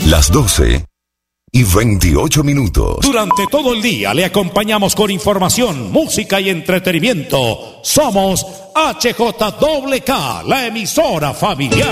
Las 12:28. Durante todo el día le acompañamos con información, música y entretenimiento. Somos HJWK, la emisora familiar.